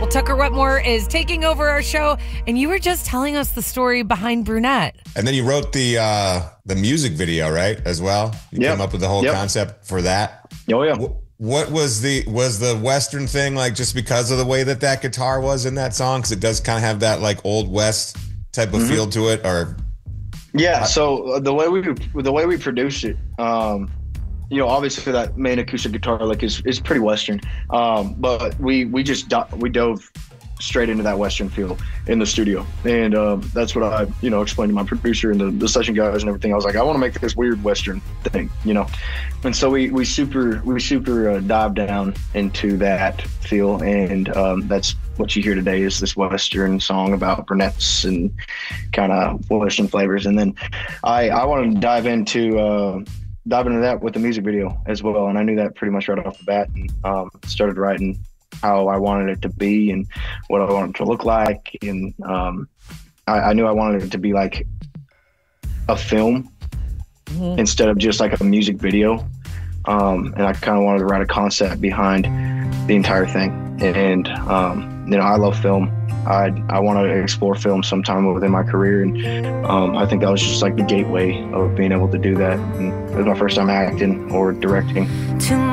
Tucker Wetmore is taking over our show, and you were just telling us the story behind Brunette. And then you wrote the music video, right, as well? You came up with the whole concept for that? Oh, yeah. What was the Western thing like just because of the way that guitar was in that song? Because it does kind of have that like Old West type of feel to it, or... Yeah, so the way we produced it, obviously that main acoustic guitar lick is pretty Western, but we dove straight into that Western feel in the studio, and that's what I explained to my producer and the session guys and everything. I was like, I want to make this weird Western thing, and so we super dived down into that feel, and that's what you hear today is this Western song about brunettes and kind of Western flavors. And then I wanted to dive into that with the music video as well, and I knew that pretty much right off the bat, and started writing how I wanted it to be and what I wanted it to look like, and I knew I wanted it to be like a film instead of just like a music video, and I kind of wanted to write a concept behind the entire thing. And I love film. I want to explore film sometime within my career, and I think that was just like the gateway of being able to do that. And it was my first time acting or directing.